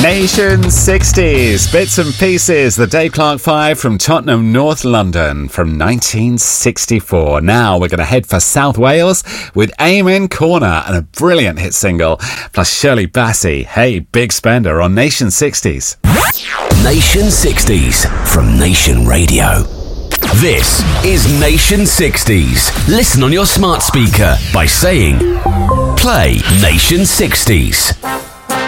Nation 60s, bits and pieces, the Dave Clark 5 from Tottenham, North London from 1964. Now we're going to head for South Wales with Amen Corner and a brilliant hit single, plus Shirley Bassey, Hey Big Spender on Nation 60s. Nation 60s from Nation Radio. This is Nation 60s. Listen on your smart speaker by saying, play Nation 60s.